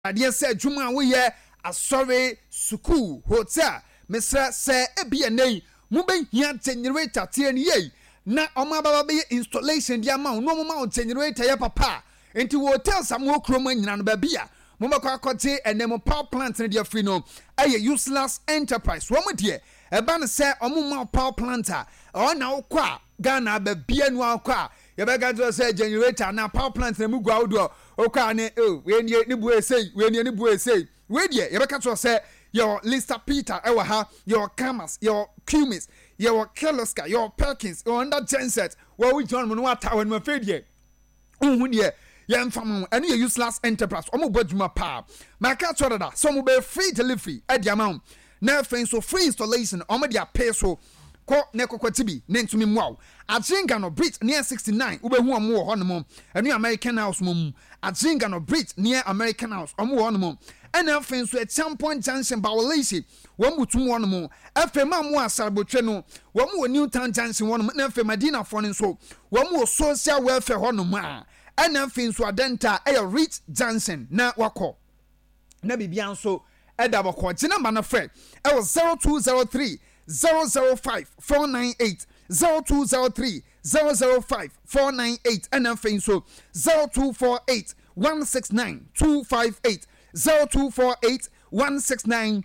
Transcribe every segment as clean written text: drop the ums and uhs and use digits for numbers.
adeɛ sɛ adwuma a woyɛ asɔre school hotel mesra sɛ ebi enei mo behia generator tie ne yei na ɔma baba be installation dia ma no mo ma generator ya papa enti hotel samo kroma nyina no ba bia mo bakɔ akɔte enem power plant ne dia free no ɛyɛ useless enterprise wo mo de ɛba ne sɛ ɔmo ma power plant a ɔna wokɔ a Ghana ba bia no akɔ a yɛbɛka to sɛ generator na power plant na mu gua wodo okɔ ne we ni bu esei we ni bu esei we de yɛbɛka to sɛ your Lister Peter ewa ha your Camas your Cumis your Keloska your Perkins your under genset wo we John mo no ata wo no afedie unhu de yɛmfa ɛne yɛ useless enterprise ɔmo bɔdwuma pa maka to da so mo be free delivery adi amount na afei so free installation ɔmo de apɛ so ko ne kokoti bi ne ntumi mwaw Adzinga no bridge near 69 ubehu omo wo honom enu American House mum Adzinga no bridge near American House omo wo honom ena afen so Champion Junction Bawolisi wo mutum honom afen ma mo asarbotwe no wo mo Newtown Junction honom na afen Madina fo ne so wo mo social welfare honom a ena afen so Adenta Rich Johnson na wakọ na bibia nso eda bako gina ma na frɛ 0203 005 498 0203 005 498 and then so 0248 169 258 0248 169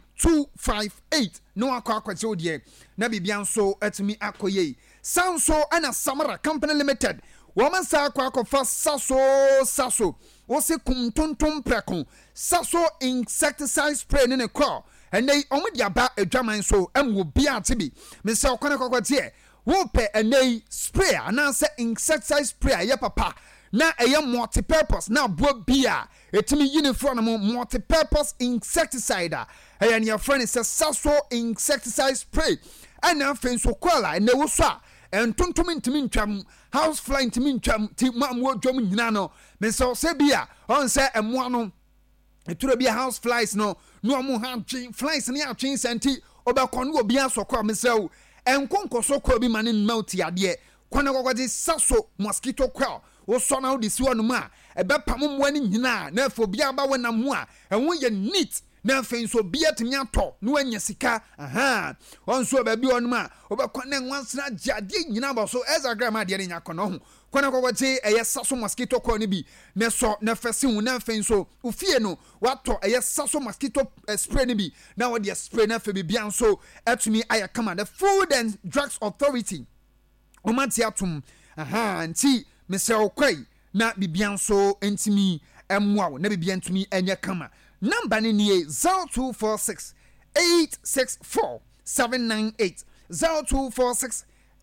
258 no akwa die na bibia nso atumi akoye Sanso and a Samara Company Limited woman sa akwa fa saso wo se kuntontom preko saso insecticide spray ne call and they omudi aba adwaman so wo bia tibi me se okone kokotie wo pe enei spray ananse insecticide spray ye papa na eye multi-purpose na bo bia etimi uniform no multi-purpose insecticide eye ne your friend say saso insecticide spray and na fen so kola and wo so a entontom ntimi ntwam house fly ntimi ntwam ti mamwo dwam nyina no me se bia on say emwa no eturo bia house flies no omo ha flies ne atwen senti obekọ no obi asokọ mesew enkonkoso ko bi mane mouti ade kwana kokodi saso mosquito coil wo so na wo disi wonu ma ebepam mo ani nyina na afo bia ba wona mu a enwo ye neat na afin so bia timi atọ no anya sika onso ba bi wonu ma obekọ na nwansena jade nyina ba so ezagram ade ne nyakọ no ho kwana kokoti eye saso mosquito coil ne bi ne so na fese hu na afin so ufie no wato eye saso mosquito spray ne bi na wo de spray na fe bi bia so atumi ayakama the Food and Drugs Authority omati atum nti mesel kwai na bibia so entimi emwa na bibia ntumi enya kama number ni 0246 864 798 0246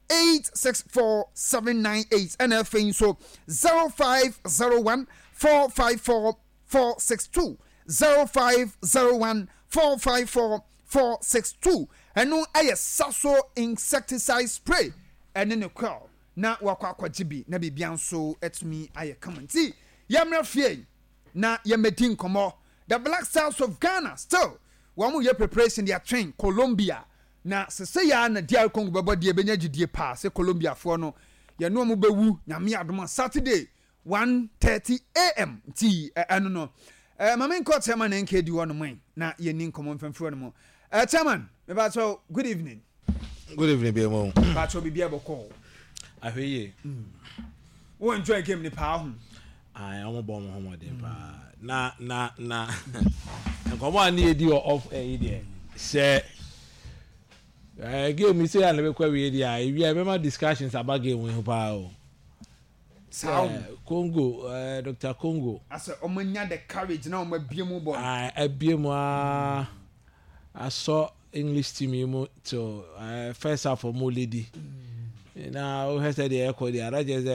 864 798 and afin so 0501 454 462 0501 454 462 eno aye saso insecticide spray ene ne call na wakwa jibi na bibia nso etumi aye kamanti yamra fie na yamedi nkomo the Black Stars of Ghana still wamu ye preparation their train Colombia na sese ya na dia Congo bebo de benya gidie pa se Colombia fo no ye no mo bewu nyame adom Saturday 1:30 am ti eno no mamen ko tema na nke di wono man na ye ni nkomo mfamfo no mo chairman me ba so good evening be mo ba so bibia boko ahweye wo enjoy game ni pa ho ai omo bo mo homo de pa na nkomo ani edi off edi se game say an be kwa we edi a we remember discussions about game we pa o Congo Dr. Congo asa omanya the courage na omabie mu bo abie mu I saw English team mu to first half of more lady now has said the echo the araje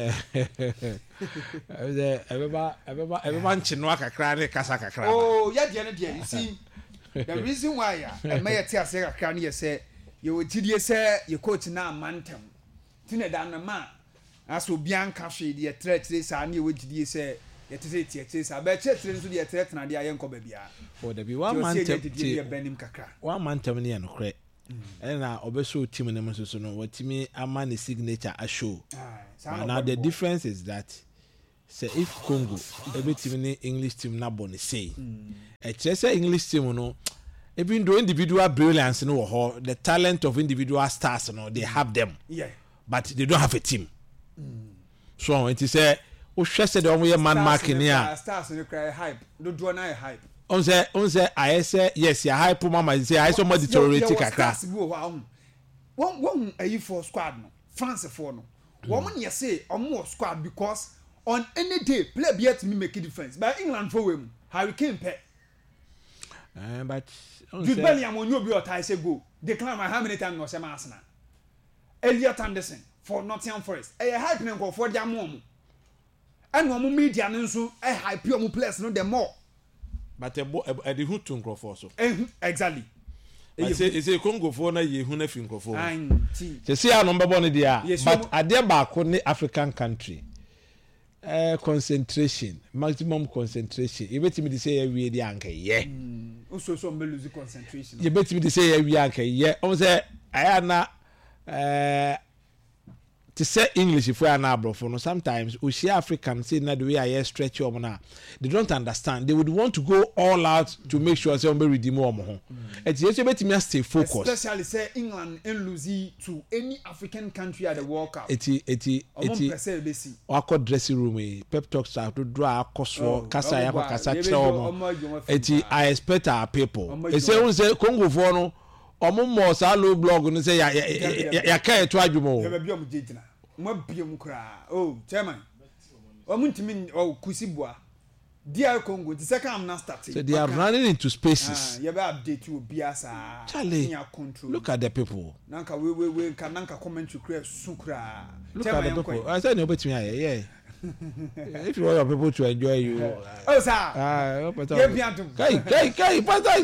everyone chinwa kakra ne kasa kakra oh ya de ne you see the reason why may ya tia say kakra ne say you wogidie say your coach na mantem tine da na ma aso bianca hwe de threat say na you wogidie say you say tie say ba chetre nso de threat na de ayenko ba bia for the be one mantem ne no kre na obeso team ne so no watimi ama ne signature a show now the difference is that say if Congo every team ni English team na born say say English team no even though individual brilliance no the talent of individual stars no they have them but they don't have a team so it is say o hwe say the man marking here stars no cry hype do do na hype on say I say yes ya hype mama say I somebody deteriorate kakra one ayi for squad no France for no woman you say omo squad because on any day play be to me make a difference but England for we Harry Kane pay but Jude Bellingham on you be or tie say go decline how many times no say Arsenal Elliot Anderson for Nottingham Forest hype nko for their mom and one media no so hype your players no the more but the who to Nkrofo so exactly say Congo for na ye hu na fi Nkrofo say see our number one there but ade ba ko ne African country concentration maximum concentration you bet me to say we dey anka ye so me lose concentration you bet me to say we anka ye on say aya na to say English if we are now bro for no sometimes we see African say na the way I stretch your na they don't understand they would want to go all out to make sure say we redeem more ho et you bet me stay focused especially say England and lose to any African country at the World Cup eti akọ dressing room pep talks out to draw akoso kasa ya kasa kire omo eti I expect our people e say Congo for no omo mo sa low blog no say ya ka eto adwumo ya bia mo jejina mo biem kra chairman omuntimi kusibua DR Congo the second am not starting so they are running into spaces you be update you biasa control look at the people nanka we kan nanka comment to create sukra look at the people I say no betimi aye if you want your people to enjoy you sir kai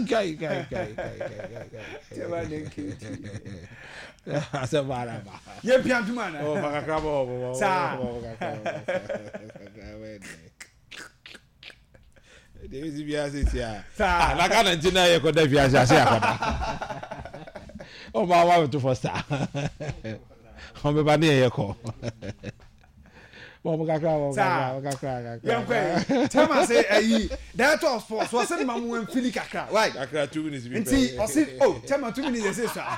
asa baraba ye piantu mana bakakrabo sir There is biase tia na kana ntina ye ko da biase ase akoda o ma wa to foster o be ba ne ye ko bakakrabo yankwe tema say ayi director of sports was say mamu wen fili kakra why kakra 2 minutes be nti o say tema 2 minutes say sir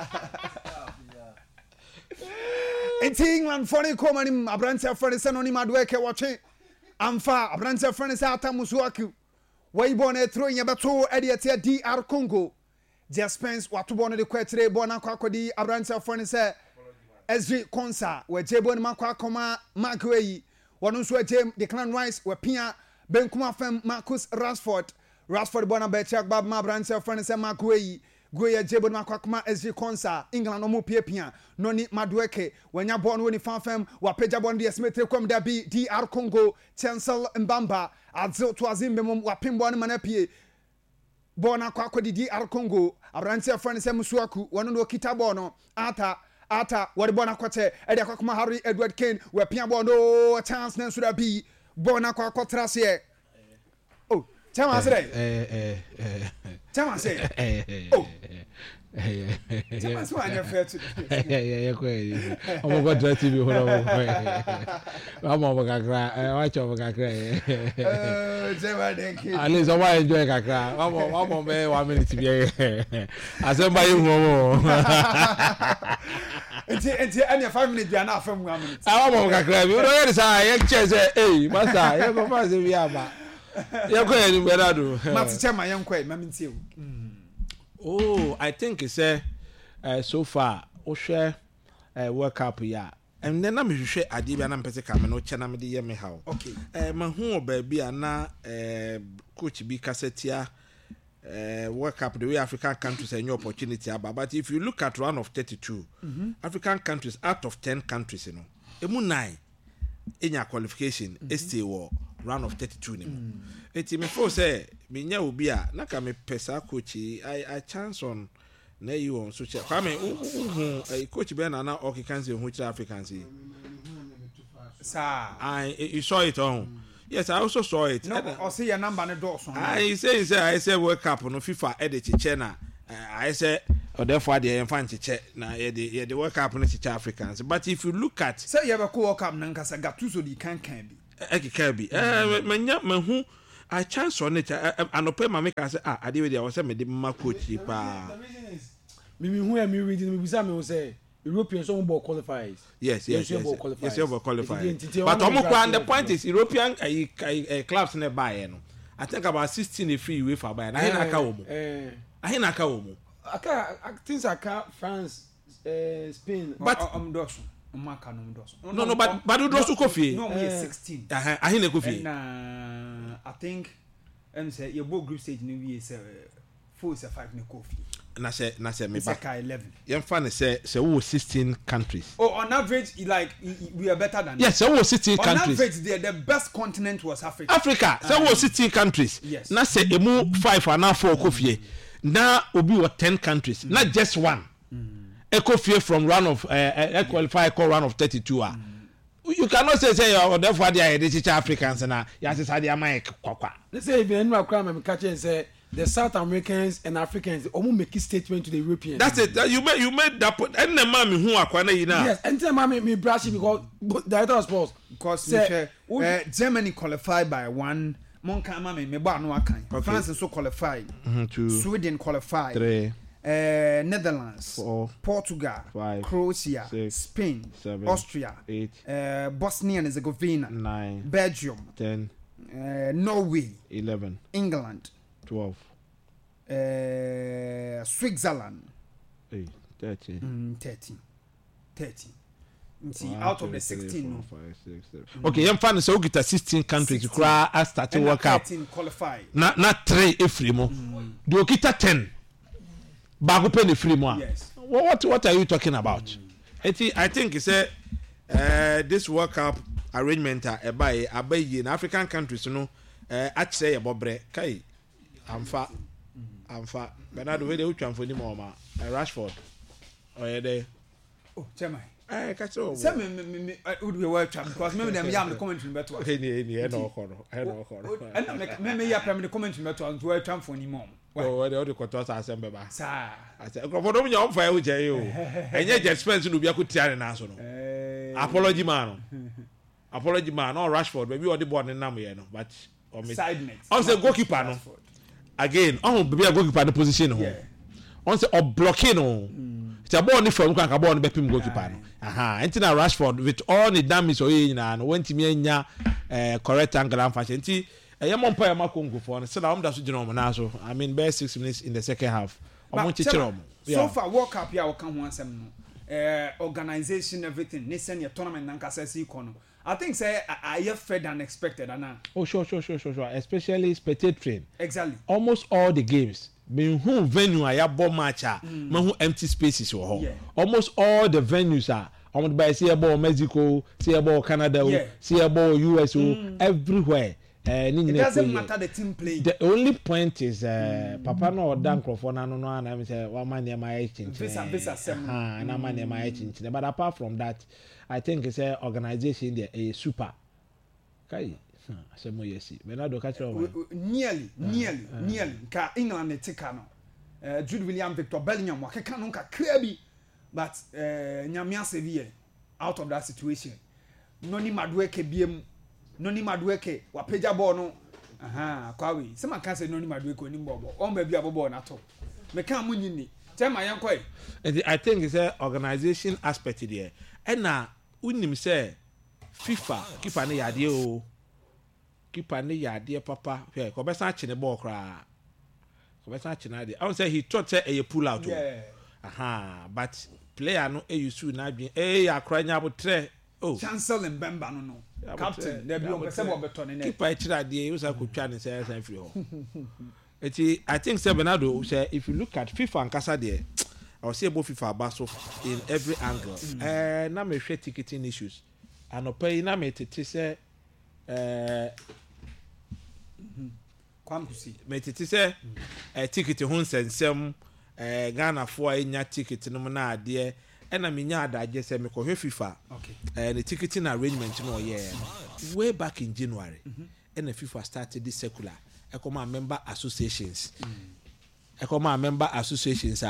nti England for the common abrantia for the synonym adweke watching amfa abrantia for the atamusuaku way born a throw in beto ediate DR Congo just spends what born the kwetre bona kwakodi abrantia for the say Ezri Konsa we jebo ni makwa koma magwei wonu so jem Declan Rice we pia Benkuma fam Marcus Rashford bona becha bab ma abrantia for the say magwei Goya jebo na kwakuma Ezri Konsa England omo pia no ni Madueke wenya bon woni fanfam wa peja bon de esmetre kwam da bi DR Congo Chancel Mbamba azil to azimbem wa pimbo ni manapie bona kwakodi DR Congo abrantia for the say musuaku wono no kita bono ata what bona kwate e de kwakuma Harry Edward Kane we pia bono chance na suda bi bona kwakotra se Chama say Chama say Chama so anya fair to yeah omo go try TV hono omo kakra watch omo kakra Chama thank you at least I enjoy kakra omo be 1 minute bi asemba you omo enti anya 5 minutes bi na afam 1 minute omo kakra bi no get say e che say master you go pass bi aba yakwa ni berado matichema yankwa mamintie I think it's so far o share World Cup ya and then I'm sure ade bia na mpese ka me no chena me de ye me how okay mahu oba bia na coach bi kasetia World Cup the way African countries have new opportunity but if you look at round of 32 African countries out of 10 countries you know emu 9 in your qualification stay war round of 32 ni mo eti me for say me nya obi a na ka me pesa coach I chance on na you on so kwa me coach be na okikanse hu kira Africans sir you saw it on yes I also saw it no I see your number na door so I say World Cup no FIFA edit che na I say or therefore the infant che na the World Cup no che Africans but if you look at say you have a World Cup na nkasa Gattuso di kan bi ekeka bi manya mahu a chance on it anope ma make say ade we dey was say me dey ma coach pa me who am reading me bisa me say European some ball qualifies. Yes, ball qualifies. But the point is European clubs never buy no. I think about 16 free UEFA buy. I na ka omo. Things like France, Spain. But no, but do those Kofi. No, me 16. I na Kofi. I think say your both group stage no be 4 or 5 na Kofi. Na say me back 11. Yem fan say we 16 countries. Oh, on average we are better than yes, so we 16 countries. On average the best continent was Africa. Africa, so we 16 countries. Yes. Na say emu 5 and now 4 Kofi. Now obi were 10 countries, not just one. Kofi from round of qualify call round of 32 You cannot say therefore they are the Africans and yes say they are my kwakwa. Let's say if you know crime me catch and say the South Americans and Africans almost make a statement to the Europeans. That's it. You made that point. And the mommy who are quite yes, and tell mommy me brush because director of sports because Germany qualified by 1. Monka mama me ba no akan. France so qualified. 2. Sweden qualified. 3. Netherlands, 4, Portugal, 5, Croatia, 6, Spain, 7, Austria, 8, Bosnia and Herzegovina, 9, Belgium, 10, Norway, 11, England, 12, Switzerland, 13. 30. Out of the 16. 4, 5, 6, 7. Okay, I'm fine. So we get 16 countries. You cry as start World Cup. 13 qualified. Not 3 efrimo. Do you get 10? Bago penny free more. Yes. What are you talking about? I think it's this World Cup arrangement by in African countries, you know, I'd say about bre kai. I'm fat. Bernardo we dey utwan for ni mama. Rashford. Oh there. Oh, Chema. Catch over. Say me would be well champ because maybe them yam the commentary better. Hey no kono. And me ya pram the commentary better and well champ for ni mom. Oh, the quarters are assemble ba. Sir. I said, "Go for them your fire with you." And yet expense no be akutia na so no. Apology man. No Rashford, maybe on the board na me no, but on me. Side net. On say goalkeeper no. Again, on be a goalkeeper the position no. On say blocking no. It's a ball ni from kan ka ball ni be pim goalkeeper no. Entina Rashford with all the damage o yin na no went me nya correct angle and fashion. Enti Yamon Paya Makungu for and said I'm that's so I mean bare 6 minutes in the second half. So far World Cup ya will come once organization everything listen your tournament and kasasi kono. I think say I have fed unexpected ana. Oh sure. Especially spectating. Exactly. Almost all the games. Me who venue I have bomb match me who empty spaces or almost all the venues are I want to buy see about Mexico, see about Canada, see about US everywhere. It doesn't matter the team playing. The only point is Papa no Dancroft no and I say one man near my change. And a man near my change. But apart from that, I think it's an organization there a super. Okay. Asemo yesi. Bernardo catch over. Nearly. Ka England take no. Jude William Victor Bellingham wa keka no ka krabi. But Nyamia Sevilla out of that situation. Noni Madueke biem Noni Madueke wa peja ball no kwawe se man kan say Noni Madueke oni ball on ba bia ball na to me kan mu nyini tema yankoi. I think it's a organization aspect there and na unim say FIFA keeper ne yade o keeper ne yade papa here ko be san chine ball kra ko be san chine ade I would say he thought say a pull out but player no e use na adwen akra nya botre. Oh, Chancellor Mbemba no. Captain, there be on person beton in keep I try the use I could try and say free home. I think Bernardo say if you look at FIFA and Casa there, I'll say both FIFA basso in every angle. Na me share ticketing issues. And no pay na me tete say Kwamkusi. Me tete say ticket ho nsensem Ghana for nya ticket no na ade. And I mean, I just said, FIFA. Okay. The ticketing arrangement, way back in January. And the FIFA started this circular. I come on member associations. Member associations.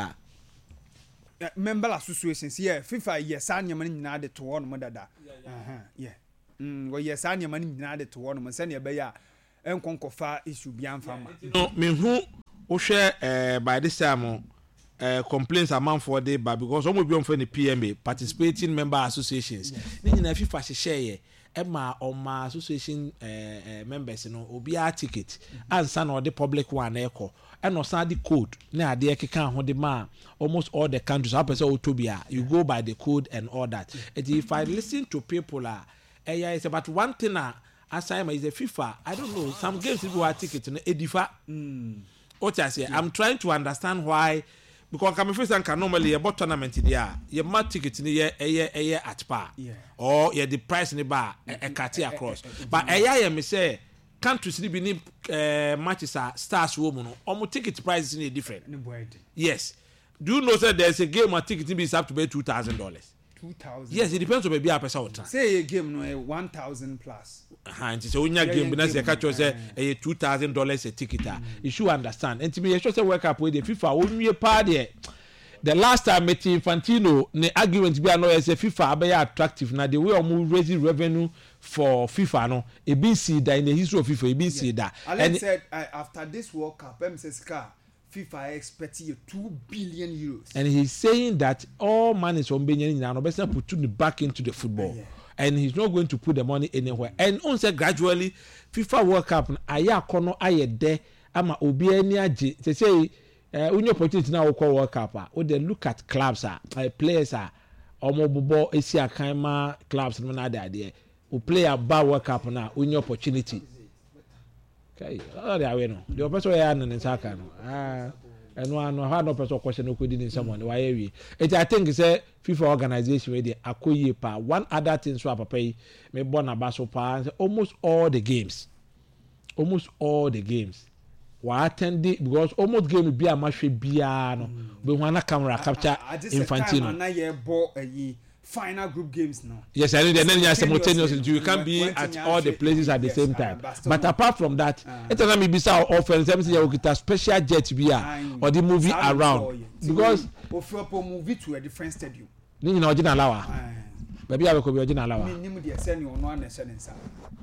FIFA, yes, I'm your money now to one mother. Yeah. yes I am an in to one send your bayer and conquer issue beyond farmer. No, me who share by this time complaints amount for day, but because almost beyond for the PMA participating member associations. Then if you share Emma or my association members, Obia ticket and son or the public one echo and no the code. Now the can hold the man almost all the countries up as Otobia. You go by the code and all that. And if I listen to people it's about one thing assignment is a FIFA. I don't know. Some games people are ticket in Edifa. What I say, I'm trying to understand why. Because come first and can normally about tournament there, your mat ticket in a year at par, or the price in the bar a cut across. But I me say countries beneath matches are stars woman, almost ticket prices in a different. Yes. Do you know that there's a game of ticket is up to pay $2,000? 2,000. Yes, it depends on maybe a person. Say a game no 1,000 plus. And so when you game, but as a catch was a $2,000 a ticket. You should understand. And to me, I should say work up with the FIFA. When we party, the last time met Infantino, the argument be no as a FIFA be attractive. Now the way we raising revenue for FIFA no, a BC that in the history of FIFA, a BC that. Alan said after this World Cup, MSSK. FIFA expecting 2 billion euros. And he's saying that all money is on Benjamin now, best put it back into the football. And he's not going to put the money anywhere. And on say gradually, FIFA World Cup, aya kono aye de, ama obi eni aje. They say, when you opportunity now call World Cup, or they look at clubs, players, omo bobo esi akaima clubs, no na idea. Who play a bad World Cup now, when your opportunity. Okay, the person we are in Saka no. And one had no person question who could in someone. Why we? I think it's a FIFA organization where they acquire pa. One other thing swap pay me born baso pa almost all the games. Almost all the games. Wa attend because almost game will be a match no. But when camera capture Infantino. Na ye bought a final group games now. Yes, I know. Then you simultaneously you can't be at all the places at the same time. But apart from that, it's not me be so often. Some say you get a special jet or the movie around because offer movie to a different stadium. You know, original lawa. Maybe I will be original lawa. Minimum the send you on one sending sa.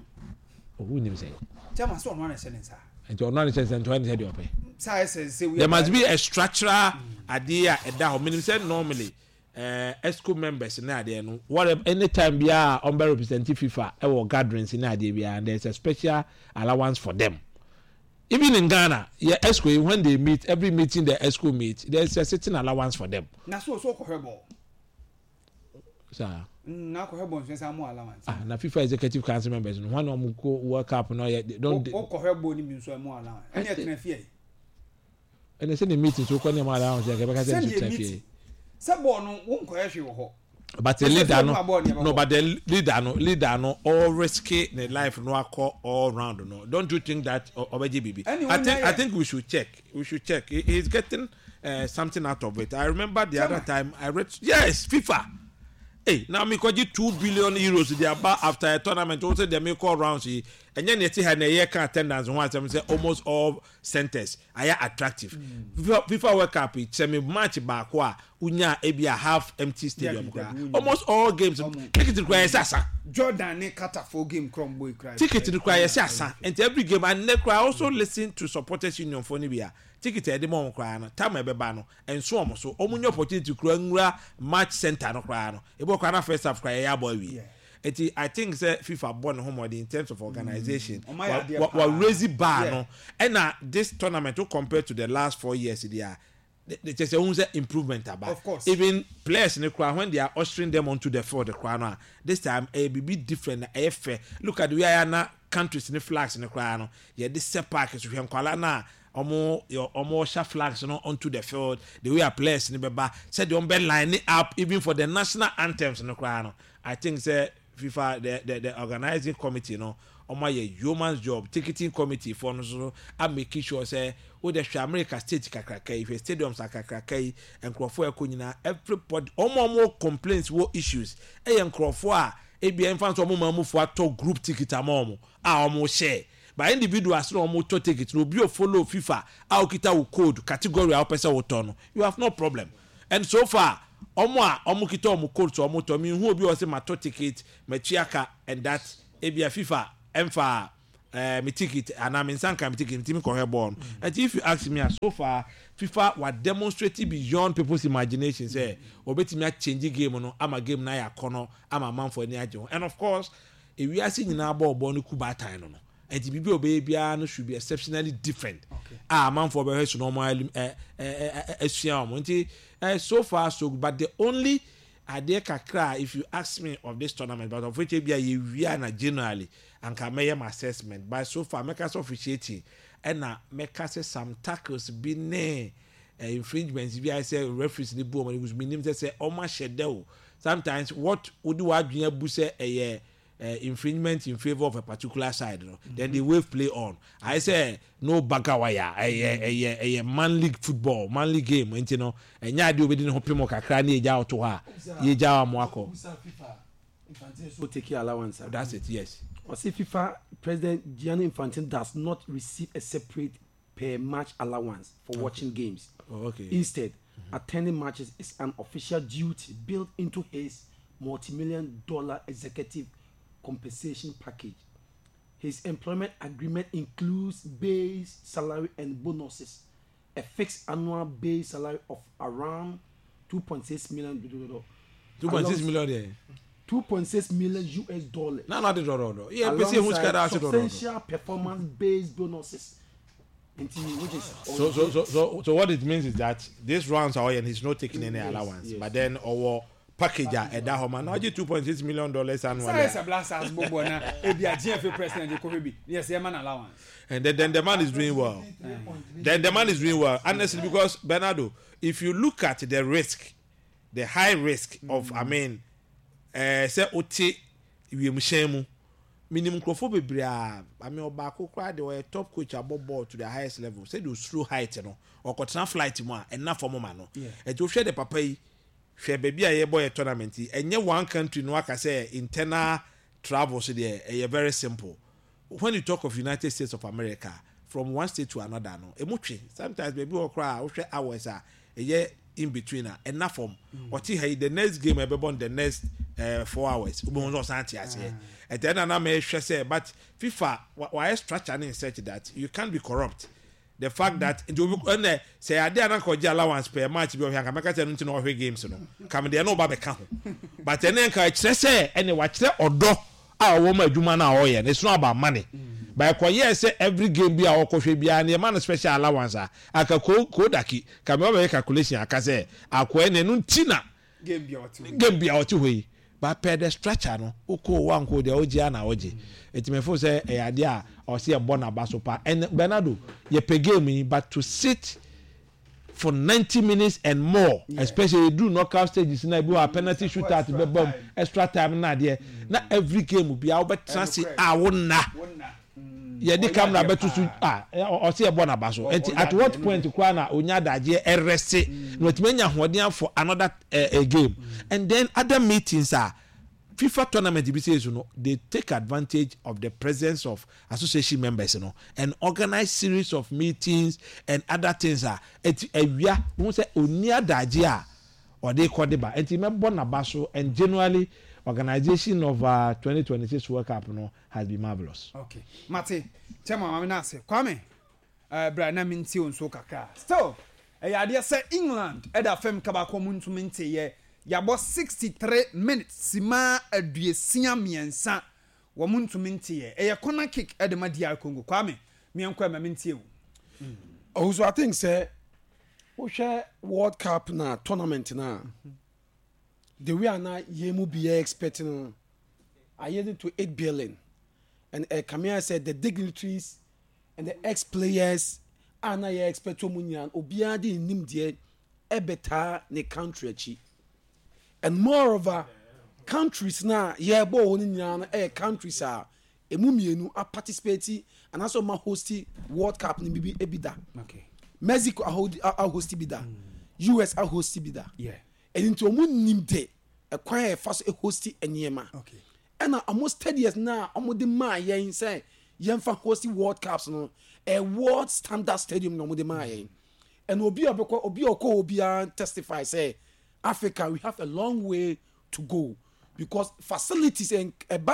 Who name say? Chama so on one sending sa. And you not sense and 20 said you pay. There must be a structural idea at that. Minimum said normally. ESCO members in there no whatever anytime we are on representing FIFA our gatherings in there and there's a special allowance for them. Even in Ghana, ESCO when they meet, every meeting the ESCO meet, there's a certain allowance for them. Na so correct. Sir. Na correct since I'm more allowance. Na FIFA executive council members no one of go work up no don't correct ni mean so more allowance. And yet fear. And they say the meeting so call them allowance because they fear. But the leader no, but the leader no, all risky the life no accord all round no. Don't you think that OBGBB? I think we should check. He's getting something out of it. I remember the other time I read FIFA. Hey, now me call you 2 billion euros they about after a tournament. Also they make all rounds and then you see how the year can attendance once I say almost all centers are attractive. FIFA World Cup it's semi match back wa unya ebi a half empty stadium. Almost all games ticket requires sasa. Jordan ne kata for game crumble cry. Ticket requires sasa and every game and I also listen to supporters union for Nibia. Ticket e de mo nkra no time e beba no enso omo so omunye opportunity kura nwura match center no kra no e bo kra na first half kra ya boy wi I think say FIFA born home in terms of organization what raise bar no and this tournament compared to the last 4 years there there's a improvement about. Of course. Even players in the crowd when they are ushering them onto the field, the crowd this time a be different. Look at the way now countries in the flags in the crowd. Yeah, this setback is with na almost flags onto the field. The way our players in the baba said they don't line it up even for the national anthems in the crowd. I think say FIFA the organizing committee my human job ticketing committee for no I'm making sure say the America state kakraka if stadiums are kakraka and crofo ekonyina everybody more complaints what issues and crofo ABM fans omo for to group ticket amomo omo share by individuals no omo to ticket no be follow FIFA kita wo code category how person wo turn you have no problem and so far omo kita omo code so omo to me who be o say my ticket my chiaka and that ebia FIFA emfa me ticket and I'm in Sanka me ticket me correct born. And if you ask me, so far FIFA was demonstrating beyond people's imagination. Say, obetimi change game no, I'm a game na ya kono, I'm a man for any ajo. And of course, if we are seeing na ball no kuba time no. And the BBO baby no should be exceptionally different. Okay. Man for be so normal so far so good. But the only idea kakra, if you ask me of this tournament, but of which we are generally and can make an assessment. But so far, make us officiating and make us some tackles be ne infringements. If I say referees the boom, it was meaning to say oh my shadow. Sometimes what would do I be say a infringement in favor of a particular side, you know? Then the wave play on. I say no bagawaya, a manly football, manly game, you know, and ya do within Hopimo Kakrani Yao to her, Yajawa Mwako. So take your allowance. That's it, yes. Or say FIFA President Gianni Infantino does not receive a separate per match allowance for watching games. Oh, okay. Instead, attending matches is an official duty built into his multi-million-dollar executive compensation package. His employment agreement includes base salary and bonuses, a fixed annual base salary of around 2.6 million. 2.6 million. 2.6 million US dollars. No, not the dollar. Yeah, substantial performance-based bonuses. So what it means is that this rounds are and he's not taking any allowance. Yes. But then our package at that home now $2.6 million annually. Yes, allowance. And then the man is doing well. Then the man is doing well. Honestly, because Bernardo, if you look at the risk, the high risk of say oti wiemshemu minimum crofo bebrea obako kwa they were top coach above ball to the highest level say they through height no or continent flight mo enough for mo no e to hwe the papa yi hwe baby a ye boy tournament enye one country no aka say internal travel so there very simple. When you talk of United States of America from one state to another no emotwe sometimes baby o kra hwe hours in between enough form what he the next game be born the next 4 hours and then I may say but FIFA why structure in such that you can't be corrupt. The fact that say I did not allowance per match be can make it no games no come there no ba can but then can say any watch odo a wo ma adwuma na o ye it's not about money. By say every game be our coffee be and man special allowance aka kodaki can we calculation aka say akwa ne no tina game be out we but per the structure no uko one ko de oji na oji etimefo say e ade a o say e born abasopa and Bernardo ye pe game but to sit for 90 minutes and more, especially do knockout stages na be a penalty shootout be bomb extra time na there na every game will be out but chance awona ye di camera betusu o se e born abaso at what point kwa na onya daje erese no timenya hoden for another game and then other meetings are FIFA tournament be says they take advantage of the presence of association members and organize series of meetings and other things we say onia daje or they call ba enti me born abaso and generally organization of 2026 World Cup has been marvelous. Okay. Mate, chama mama na se kwame bra na minti onso kakra. Still, idea say England eda fem kaba ko muntu minti ye yabo 63 minutes sima aduesia miensa wo muntu minti ye corner kick edema DR Congo kwame mienko ma minti ewu. Also I think say we share World Cup na tournament na the way na yemu be expecting I headed to 8 billion and Kamia said the dignitaries and the ex-players are na expect munyan obiade nim de ebeta ne country achi and moreover countries na bo oni nyana countries are emu mienu are participating and also ma hosti World Cup ni bibi ebida. Okay. Mexico a hosti bida. US a hosti bida. Yeah. And into omu nim de kwan fast a hosti enyema. Okay. And almost 10 years now omo de ma yen say yen fa hosti World Cups no a world standard stadium no mo de ma yen. And obi testify say Africa we have a long way to go because facilities and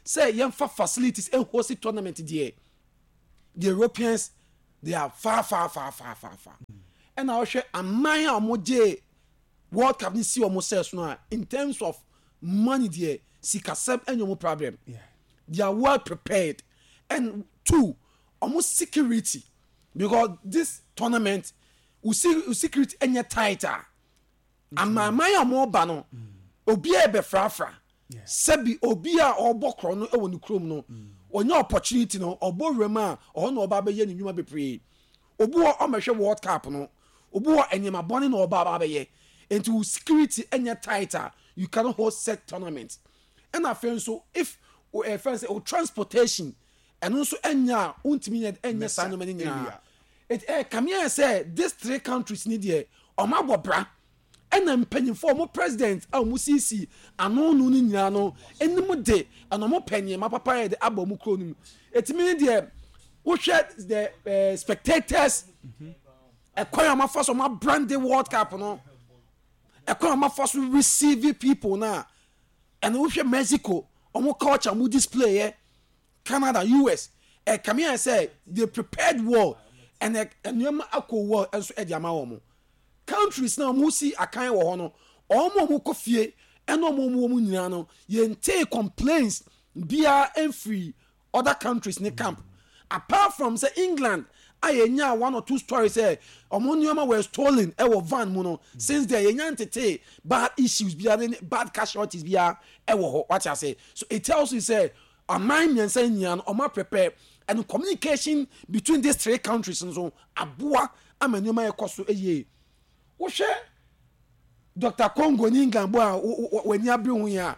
say yemfa facilities and host tournament there. The Europeans, they are far. And I share amaya omoje World Cup ni si almost says no in terms of money there, sikasem and no problem. Yeah. They are well prepared. And 2, almost security. Because this tournament, we security any tighter. And my more bano, obia be frafra. Sebi obia or bokro no e wonu krom no. Onye opportunity no obo rema or no oba be ye ni nwuma be pre. Obu o mehwe World Cup no. Obu enyema boni no oba be ye. Into security any tighter, you cannot host set tournaments. And I feel so if friends transportation and also enya untimi enya sanomani nya. It come here say these 3 countries need here omabo bra and mpanyimfo mo president a mo CC ano no ni nyina no enim de ano mo panyim papa ye de abo mo kro nim etimi de wo hwe the spectators ekwan ma first ma branded World Cup no ekwan ma first receive people na and wo hwe Mexico omo culture mo display Canada US come here say they prepared war and nyama akọ war enso e dia ma wo mo countries now mo si akan wo ho no omo mo kofie eno mo nyina no ye take complaints bia and free other countries in the camp apart from say England ayenya 1 or 2 stories say omo nyama were stolen e wo van mo no since there yenya ntete bad issues bia bad casualties bia e wo ho what I say so it tells you say amman nyansa nyan omo prepare and communication between these 3 countries and so aboa amanyoma ekoso eye wo hwe Dr. Congo ni England boa wani abre hu ya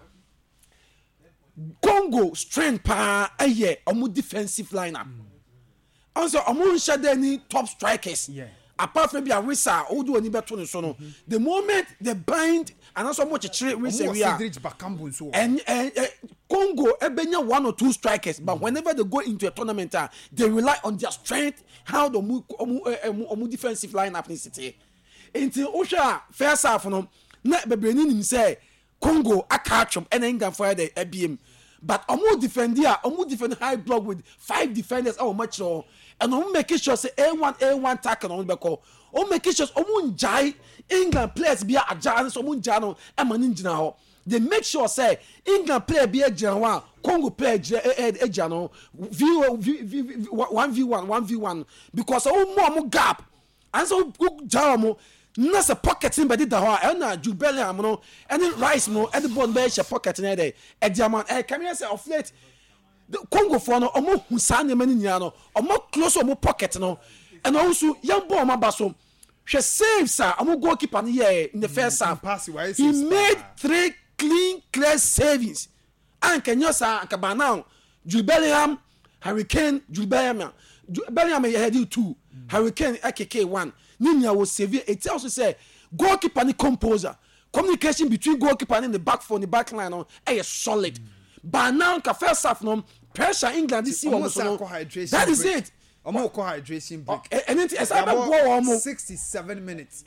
Congo strength pa eye omo defensive lineup also omo nshade ni top strikers apart from bia Wisa odu oni beto ne so no the moment they bind and also much Wisa we are and Congo ebenya 1 or 2 strikers but whenever they go into a tournament they rely on their strength how the omu defensive lineup ni city until Osha first half no na bebreni nim say Congo akachum and England for the ABM but omu defend high block with 5 defenders how much and omu make sure say A1 tackle on beko omu make sure omu njai England players be aja so omu njai no e mani njina ho they make sure say England player be ejana Congo player ejana 1v1 because omu gap and so jamo na se pocket in bedi da ho e na Jubeliam no any rice no e the ball be she pocket na dey e diamond come here say of late the Congo for no omo hu sa na mani nya no omo close omo pocket no and also young ball ma baso she save sir omo goalkeeper no here in the first half he made 3 clear savings and can you say kabana Jubeliam Hurricane Jubeliam ye had 2 Hurricane AKK 1 Ninya was severe. It also say goalkeeper and composer. Communication between goalkeeper and the back four, the back line on solid. But now first half no pressure England this year. That is it. Almost hydration break. And it is about 67 minutes.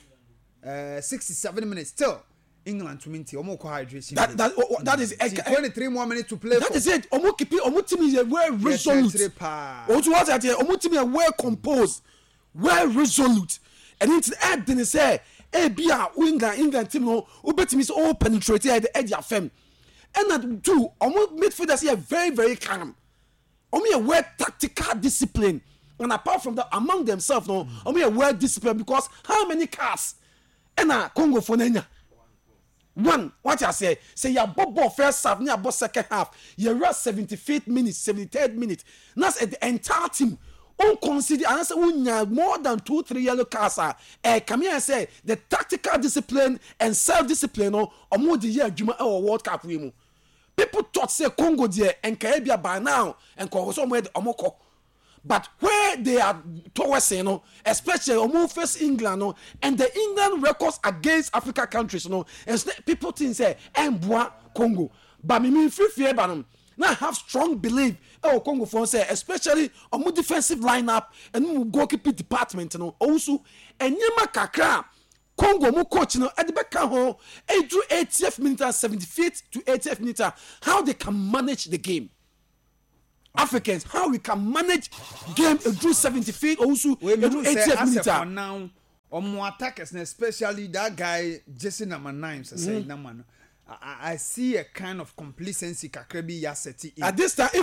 67 minutes still. England to minty almost hydration. That is 23 more minutes to play. That is it. Almost keep it. Almost team is well resolute. Also what that here? Almost team is well composed, well resolute. And it's add then say bia England team no obetimi so all penetrate at the edge of fem and that two almost midfielders here very calm only a well tactical discipline and apart from that among themselves no only a well discipline because how many cars and Congo for nenya one what I say ya bobo first half near boss second half you rush 75th minute 73rd minute that's at the entire team consider and say more than 2-3 yellow cards come here and say the tactical discipline and self-discipline more the year Juma or World Cup we people thought say Congo there and Caribbean by now and somewhere omoko but where they are towards especially first England and the England records against African countries and people think say Mbwa Congo but me free banum now have strong belief Congo for say especially on defensive lineup and goalkeeping department also and nyema kakra Congo mo coach at the back ho 80th minute 75th to 80th minute how they can manage the game Africans, how we can manage game through 70 feet also through 80th minute. For now, more attackers, especially that guy Jesse number 9, I see a kind of complacency kakrebi yaseti. At this time,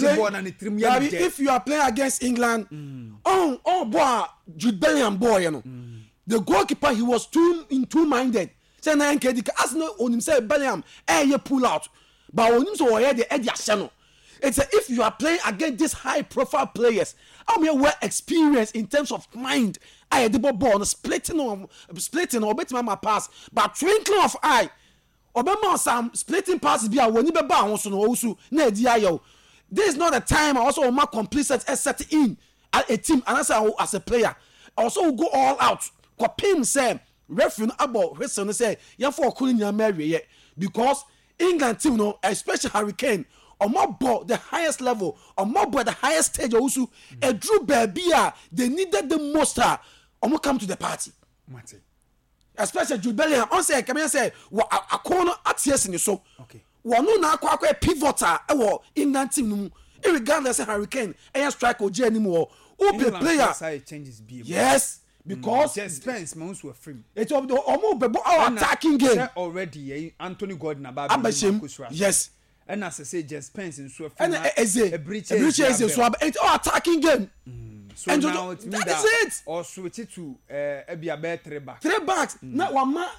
if you are playing against England, oh boy, Jude Bellingham boy, you know, the goalkeeper he was two-minded. Say na nkedi ka Arsenal on himself Bellingham, you pull out, but on him so the Eddie Arsenal. It's if you are playing against these high-profile players, I'm here well experienced in terms of mind. I had the ball splitting or better my pass, but twinkling of eye. Obama some splitting passes be when you be bound also na dia. This is not the time also my complicit set in a team and as a player. Also go all out. Kopim say referee about reason say ya for calling ya Mary because England team no especially Hurricane on my ball the highest level on my ball the highest stage also a drew baby they needed the most come to the party. Especially Jude Bellingham, on say, come here say, a corner at yes in so. Okay. One no na kwa pivoter, England team, irregardless of Hurricane, and strike or anymore. Who be player? Changes be. Yes, because just Spence months were free. It's of the almost our attacking game already. Anthony Gordon about yes. And as I say, just Spence in so and a breach is so it's our attacking game. So and now it means that is it. Or switch it to a better back. 3 backs. Now one man,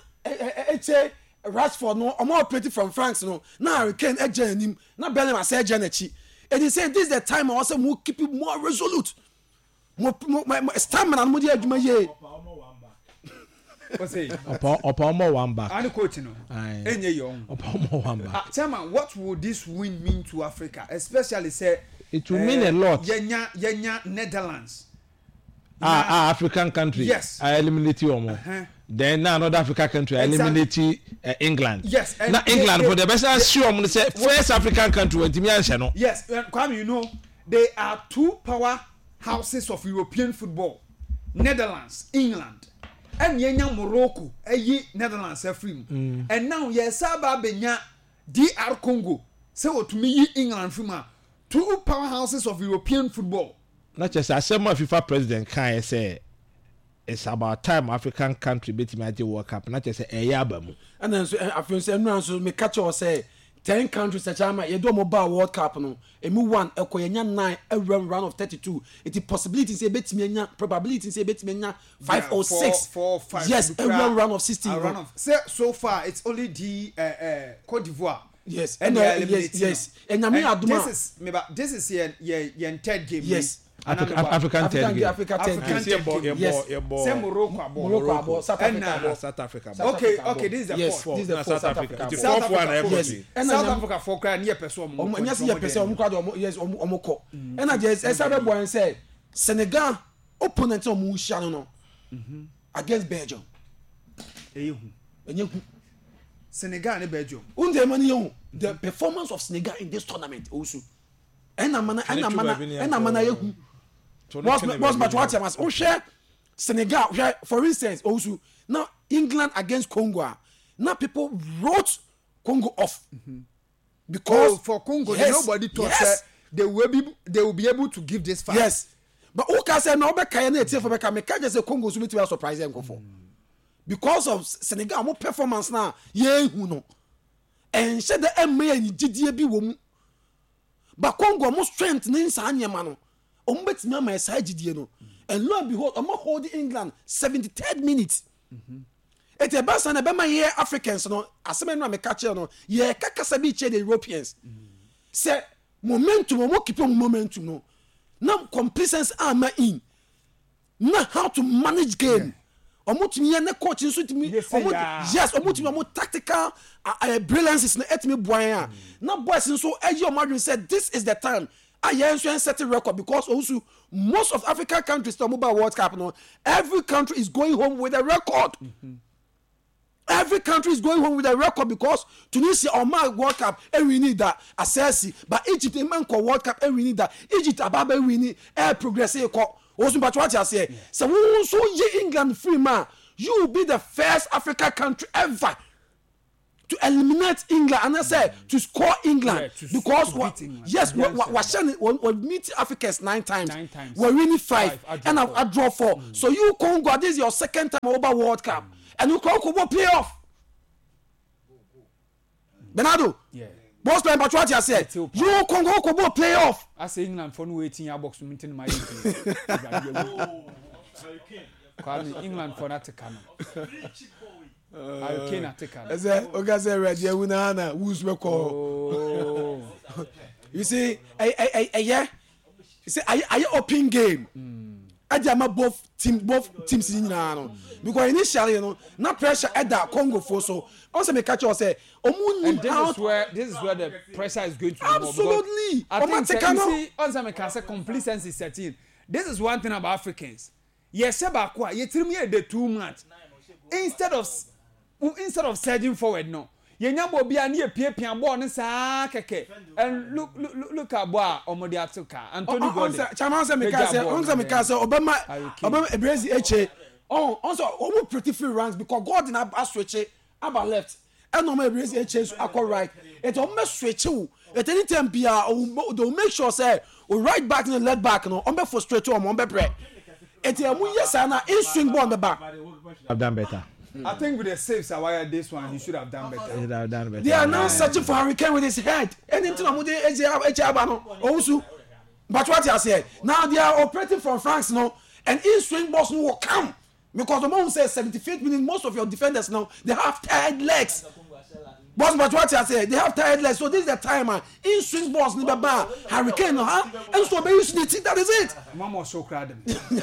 Rashford no, I'm operating from France no. Now Hurricane agent him. Now Bellingham say Janechi. And he said this is the time I also will keep you more resolute. More stamina and more adwuma. What's it? Upon more one back. I'm coaching no. Enye young. Upon more one back. Chairman, what would this win mean to Africa, especially say? It will mean a lot. Yenya Netherlands. African country. Yes. I eliminate you more. Then now another African country. I eliminate England. Yes. Now England for the best. Sure, I'm gonna say first African country. Yes. Kwame, you know they are two powerhouses of European football. Netherlands, England, and Yenya Morocco. Netherlands free. And now yes, Benya DR Congo. So to me, England free. Two powerhouses of European football. Not just as some FIFA president can say it's about time African country beat me World Cup. Not just a yabamu. And then I feel say no so me catch or say 10 countries that Chama you do mobile World Cup no. Emu one ekoyenya 9 every round of 32. It is possibility say bet me nya probability say bet me nya 5 or 6. 4, 5. Yes, every round of 16. So far it's only the Cote d'Ivoire. Yes, and yes. And this is your third game. Yes. African third game. Yes. Morocco, South Africa. Okay, this is the fourth. This is the South Africa. The fourth one everybody. South Africa for crying near person. Yes, omoko. And I just said boy and say Senegal opponent on Mushano against Belgium. Senegal and Belgium. The performance of Senegal in this tournament also. And I'm Senegal, for instance, also now England against Congo. Now people wrote Congo off because for Congo, nobody thought that they will be able to give this fight. Yes, but who can say no? Just say Congo will be surprising because of Senegal more performance now. Yeah, who know? And said the MA and GDB woman. But Congo most strength names Anyama no. Bet me my side GDN. And lo and behold, I'm holding England 73rd minute. It's a best and a bema here Africans no. Aseme no me catch no. Yeah, kakasabi che the Europeans. Say momentum, mo keep on momentum no. Now complacency am in. Now how to manage game. Omutimi na coach nso timi yes omutimi tactical brilliance is na etimi boyan na boys nso eji omadwin said this is the time ayenso set a record because also most of African countries to mobile World Cup no every country is going home with a record. Every country is going home with a record because Tunisia or my World Cup and we need that assess but Egypt man ko World Cup and we need that Egypt ababe we need progress ko what I say. So ye England free man, you will be the first African country ever to eliminate England and I say to score England because yes we meet Africans 9 times. We're winning 5 and I draw 4. So you Congo, this is your second time over World Cup and you Congo playoff. Bernardo, boss plan but what you said, you Congo playoff. I say England for no 18-year box maintain my England for that to come. I can't take it. As I say, ready, who's record? You see, yeah. You see, I open game. I jam both teams in now because initially, you know, not pressure at that Congo for so. Also, me catch you say, and this is where the pressure is going to. Absolutely. I think you see, also me can say complacency setting. This is one thing about Africans. Yes, Sebakwa, you tell me the too much. Instead of surging forward, no. Yenya bobi ani epie ball ne saa keke. And look at boy Omodiatoka, Anthony Gordon. Chama say me can say Obama Ebrezi Eche. Oh, also omo pretty free runs because Gordon aba switch aba left. And no Ebrezi Eche akọ right. It omo switch o. At any time bia they make sure say o right back and left back no omo frustrate o omo bre. It yes na in swing ball on the back. Have done better. I think with the saves Awaya this one, he should have done better. They are now searching for Hurricane with his head. Anything I'm doing, also. But what I say, now they are operating from France now, and in swing balls will come because the moment says 75th minute, most of your defenders now they have tired legs. But what I say, they have tired legs, so this is the time, man. In swing balls, Hurricane, and so they use it. That is it. Mama so crowded.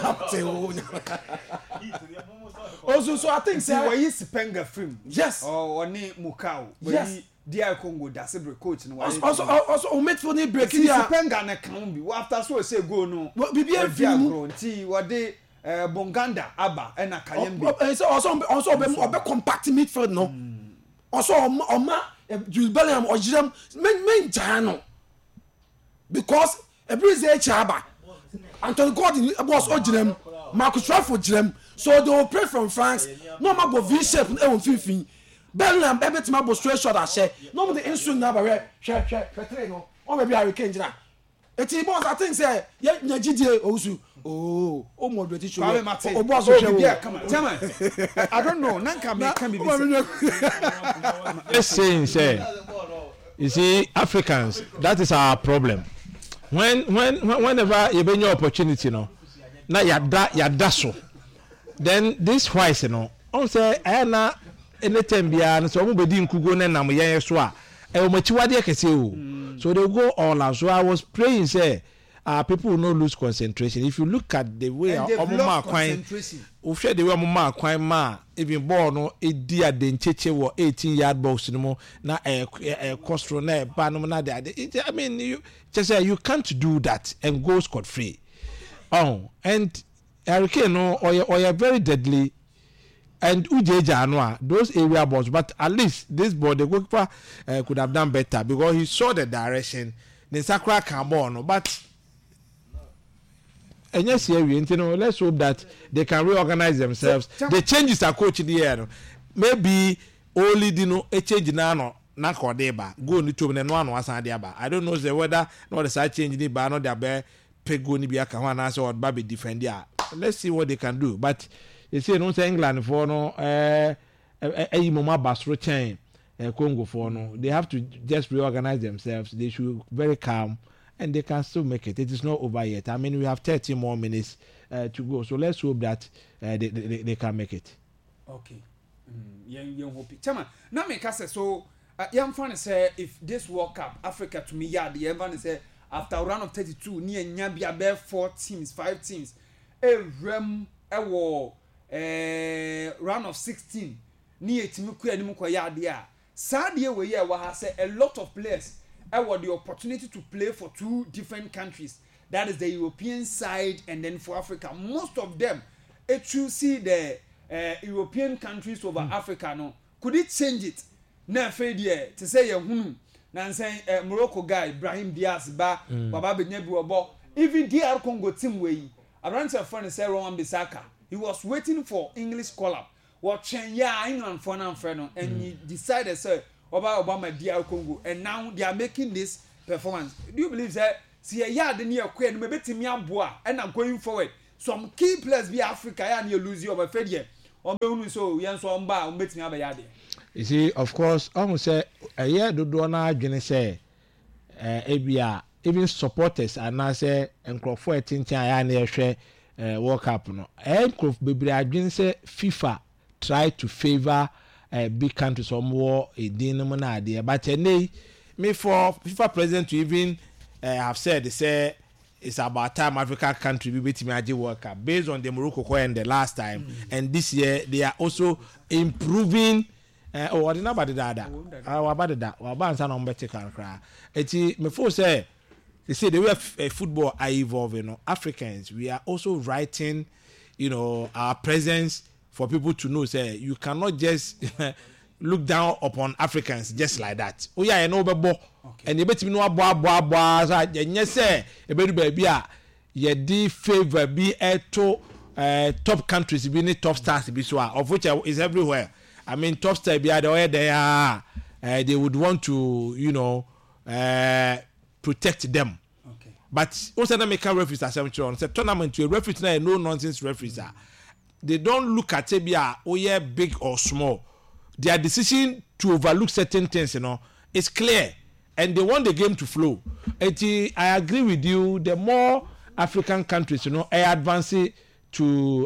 Also, so I think say we use Penga film. Yes. Or ni Mukau. Yes. DR Congo da sebre coach no. Also o make for ni break here. Penga na kan bi. After so say go no. Bibia film. Nti we dey Bonganda aba na Kayembe. Also be compact midfield no. Also Oma Jules Bellingham or Jerem men jano. Because Ebreze Chaba. Anthony Gordon was Ojirem. Marcus Rashford Jerem. So they will pray from France. No matter what V shape and everything fin. Bellingham everything about straight shot at share. No the instrument now but share no. Or maybe Hurricane jina. It is I think say yeah GDA also. Oh moderate show. Oh boss come on. Tell me. I don't know. Nanka can be this. Just saying say. You see Africans, that is our problem. Whenever you bring your opportunity no. Na yada so. Then this wise no on say na anytime bia so mo bedi nkugo na nam yen so a e o machiwade kese o so they go all out. So I was praying say people will not lose concentration. If you look at the way omoma kwan o hwe the way omoma kwan ma even ball no e di adencheche wo 18-yard box no mo na costro na ba no na de I mean you just say you can't do that and go scot free. And Hurricane no or very deadly and Ujeja no those area balls, but at least this ball the goalkeeper could have done better because he saw the direction. The Sakura can ball no, but and yes here you know let's hope that they can reorganize themselves. The changes are coach in the air. Maybe only dino a change now na kodeba go ni to no one was aba. I don't know the whether not the side change ni ba no the bear pego ni bi aka ho na say what baby defend there. Let's see what they can do. But you see, no England for no mama basro chain Congo for no. They have to just reorganize themselves. They should be very calm and they can still make it. It is not over yet. I mean, we have 30 more minutes to go. So let's hope that they can make it. Okay. Young hope. Chama, now make us so young fan say if this World Cup Africa to me yeah the young say after a round of 32 near Nyambia bear 4 teams, 5 teams. Rem ewo round of 16 ni etimi ku anim ko ya de a sadie we ye wa ha say a lot of players ewo the opportunity to play for 2 different countries, that is the European side and then for Africa. Most of them you see the European countries over Africa no could it change it na fedie to say hunu na say Morocco guy Ibrahim Diaz ba baba benyabi obo even DR Congo team we Abrante friend say Rowan Bissaka. He was waiting for English call up. What England for and he decided say Obama DR Congo, and now they are making this performance. Do you believe that? See a yard near Queen, maybe Timia Bois, and I'm going forward. Some key players be Africa, and you lose your failure. On so Yan so on meeting other yard. You see, of course, almost say a year do na adwene say ebia even supporters and I say enkrofo etintin aya na ehwe World Cup no. Enkrof bebre adwene say FIFA try to favor big countries or more a dinner idea. But me for FIFA president to even have said they say it's about time African country be beating me World Cup based on the Morocco and the last time and this year they are also improving. What is about that? About that? About some number can cry. Eti me for say they say the way football are evolving. Africans we are also writing, our presence for people to know. Say you cannot just look down upon Africans just like that. Oh yeah, I know bebo. And you bet me no boa. So yes say e be do baby a ye di favor be to top countries be ni top stars be so of which is everywhere. I mean top star be there they would want to protect them. Okay. But also na make referees as I'm sure. Say tournament to a referee na no nonsense referees. They don't look at it big or small. Their decision to overlook certain things, is clear, and they want the game to flow. I agree with you. The more African countries, advance to,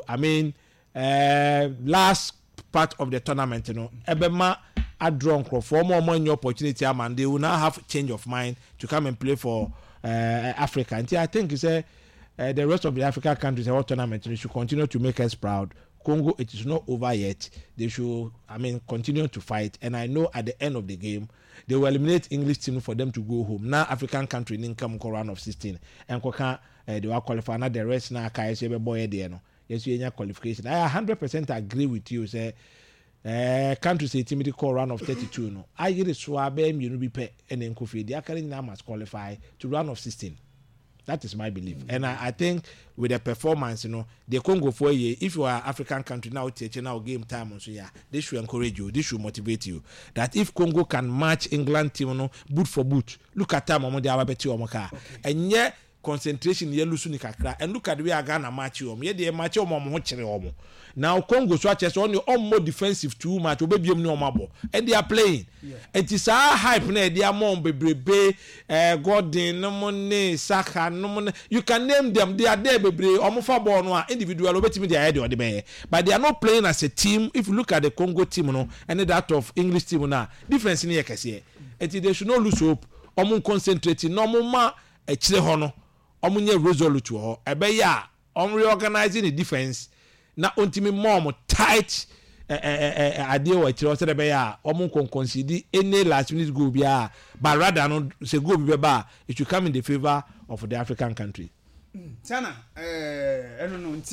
last part of the tournament, Ebema drawn for more money opportunity, and they will now have change of mind to come and play for Africa. And I think it's the rest of the African countries, the whole tournament, they should continue to make us proud. Congo, it is not over yet. They should, continue to fight. And I know at the end of the game, they will eliminate English team for them to go home. Now, African country didn't come round of 16. And they will qualify. Now, the rest now, yes, you have qualification. I 100% agree with you. Say, country say team call round of 32. No, I get it. So I be and then Kofi. They are carrying now must qualify to round of 16. That is my belief. And I think with the performance, the Congo for a year, if you are African country now teaching now game time, so yeah, they should encourage you, they should motivate you. That if Congo can match England team, boot for boot, look at time they are better Omoka. And yeah, concentration ye lusu ni kakra. And look at the way I Ghana match you. Yeah, they match you now Congo swatches only more defensive too much baby no mabo and they are playing. It is a hype na they are more bebrebe Gordon no money Saka no money you can name them they are there bebre omofa ball no individual obetimi they are there the be but they are not playing as a team. If you look at the Congo team and that of English team now difference in here kese they should not lose hope omo concentrate no mo ma e kire ho no omo nye resolute ho ebe ya omo reorganizing the defense na ontimi mom tight idea what you said be ya omo concede any last minute goal bia but rather no say goal be ba it should come in the favor of the African country. Chana I don't know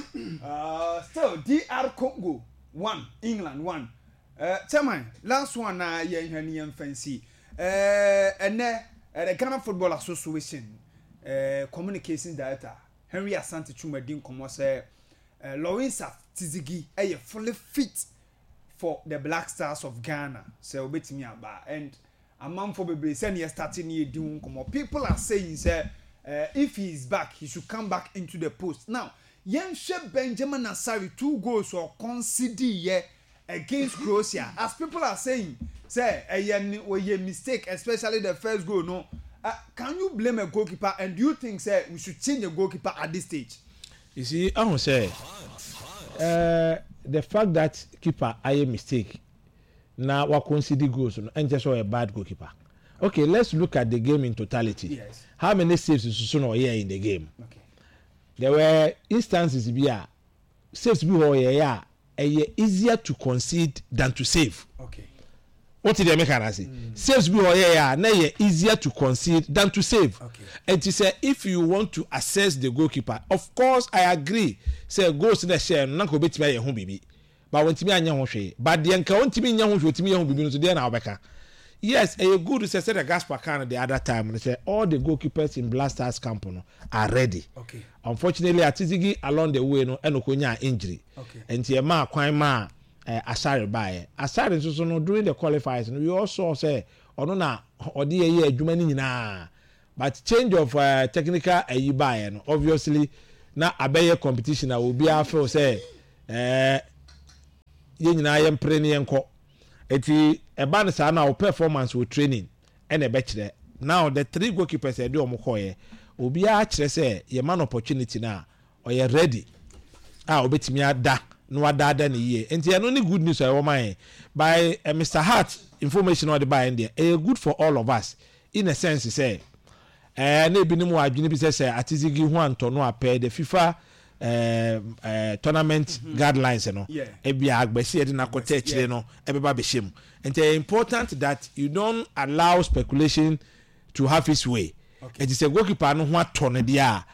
still DR Congo 1 England 1 Chairman last one na ye hwani fancy and the Ghana Football Association communication director Henry Asante Chumadin komo say Lawrence Tizigi fully fit for the Black Stars of Ghana. So obetimi aba and a man for baby say he starting here doing komo. People are saying say if he is back he should come back into the post. Now Yenshe Benjamin Asari 2 goals or concede against Croatia. As people are saying say a mistake, especially the first goal. No, can you blame a goalkeeper? And do you think say we should change a goalkeeper at this stage? You see, I want to say the fact that keeper I a mistake now what consider goals and just a bad goalkeeper. Okay, let's look at the game in totality. Yes. How many saves is Susuno here in the game? Okay. There were instances where saves easier to concede than to save. Okay. What did they make her say? Saves be easier to concede than to save. Okay. And to say if you want to assess the goalkeeper, of course I agree. Say goals in the share, nanko betimi aye ho bibi. But when timi anya ho hwe. But the anka won timi nya ho hwe timi ho bibi no so dey na obeka. Yes, a good say the Gaspar Khan the other time they say all the goalkeepers in Black Stars camp are ready. Okay. Unfortunately Atizigi along the way no enokonya injury. Okay. And tie ma kwan ma Asare bae. Asare so no during the qualifiers we also say ono na odi ye adwuma ni nyina. But change of technical bae no obviously na abeye competition na obi afel say ye nyina ye mpre ne enko. Eti eba ne sa na performance with training and e be kire. Now the 3 goalkeepers e de omokoye obi a kire say ye man opportunity na or ye ready. Obetimi ada no ada na ye. Enti eno ni good news I woman by Mr. Hart information or the buy in there. Good for all of us in a sense say na ebinim wa adwene bi say atizigi ho anto no apɛ the FIFA tournament guidelines no ebia agbesi e de na kota chire no ebeba be shem. And it's important that you don't allow speculation to have its way. It is a goalkeeper no ho atɔ no dia